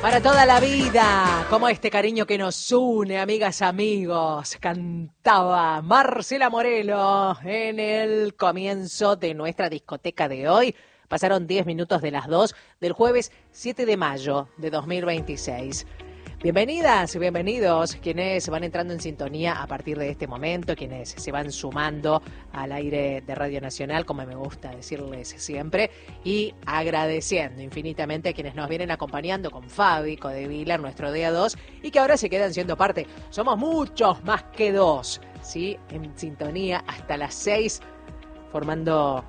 Para toda la vida, como este cariño que nos une, amigas, amigos, cantaba Marcela Morelo en el comienzo de nuestra discoteca de hoy. Pasaron 10 minutos de las 2 del jueves 7 de mayo de 2026. Bienvenidas y bienvenidos quienes van entrando en sintonía a partir de este momento, quienes se van sumando al aire de Radio Nacional, como me gusta decirles siempre, y agradeciendo infinitamente a quienes nos vienen acompañando con Fabi Codevila, nuestro día 2, y que ahora se quedan siendo parte. Somos muchos más que dos, ¿sí? En sintonía hasta las 6, formando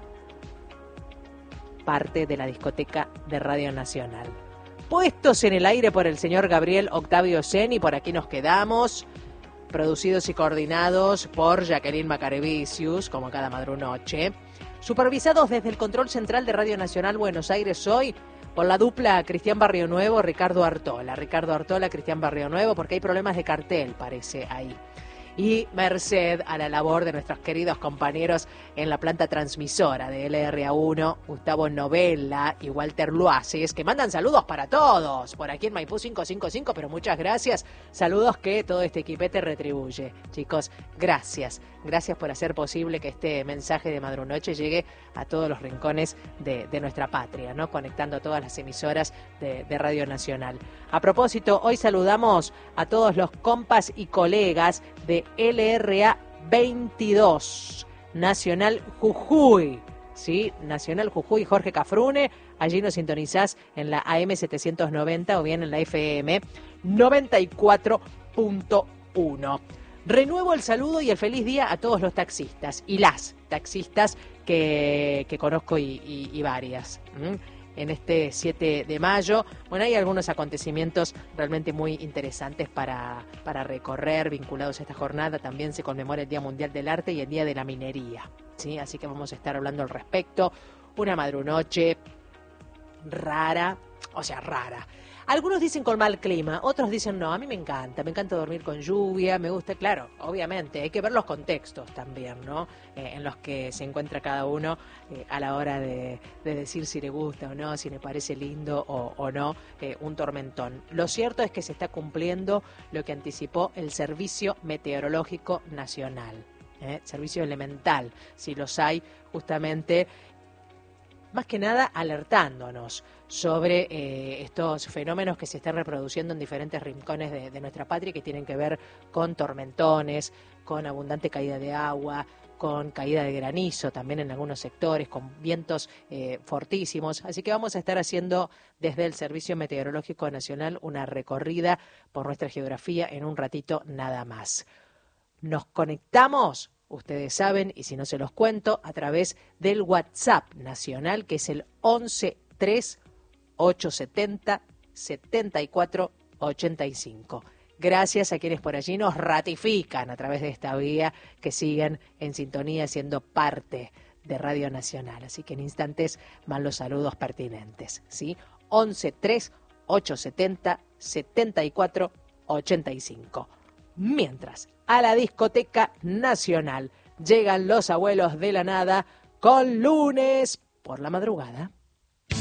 parte de la discoteca de Radio Nacional. Puestos en el aire por el señor Gabriel Octavio Seni, por aquí nos quedamos, producidos y coordinados por Jacqueline Macarevicius, como cada madrunoche, supervisados desde el control central de Radio Nacional Buenos Aires hoy, por la dupla Cristian Barrio Nuevo, Ricardo Artola, Cristian Barrio Nuevo, porque hay problemas de cartel, parece, ahí. Y merced a la labor de nuestros queridos compañeros en la planta transmisora de LRA1, Gustavo Novella y Walter Luaces, que mandan saludos para todos, por aquí en Maipú 555, pero muchas gracias, saludos que todo este equipete retribuye. Chicos, gracias por hacer posible que este mensaje de Madrunoche llegue a todos los rincones de nuestra patria, ¿no? Conectando a todas las emisoras de Radio Nacional. A propósito, hoy saludamos a todos los compas y colegas de LRA 22, Nacional Jujuy, ¿sí? Nacional Jujuy, Jorge Cafrune, allí nos sintonizás en la AM 790 o bien en la FM 94.1. Renuevo el saludo y el feliz día a todos los taxistas y las taxistas que conozco y varias. En este 7 de mayo, bueno, hay algunos acontecimientos realmente muy interesantes para recorrer vinculados a esta jornada. También se conmemora el Día Mundial del Arte y el Día de la Minería, ¿sí? Así que vamos a estar hablando al respecto. Una madrunoche rara. Algunos dicen con mal clima, otros dicen no, a mí me encanta dormir con lluvia, me gusta, claro, obviamente, hay que ver los contextos también, ¿no? En los que se encuentra cada uno a la hora de decir si le gusta o no, si le parece lindo o no un tormentón. Lo cierto es que se está cumpliendo lo que anticipó el Servicio Meteorológico Nacional, servicio elemental, si los hay, justamente, más que nada alertándonos sobre estos fenómenos que se están reproduciendo en diferentes rincones de nuestra patria, que tienen que ver con tormentones, con abundante caída de agua, con caída de granizo también en algunos sectores, con vientos fortísimos. Así que vamos a estar haciendo desde el Servicio Meteorológico Nacional una recorrida por nuestra geografía en un ratito nada más. Nos conectamos, ustedes saben, y si no se los cuento, a través del WhatsApp nacional, que es el 1138707485. Gracias a quienes por allí nos ratifican a través de esta vía, que siguen en sintonía siendo parte de Radio Nacional. Así que en instantes van los saludos pertinentes, ¿sí? 1138707485. Mientras, a la discoteca nacional llegan los abuelos de la nada con Lunes por la madrugada.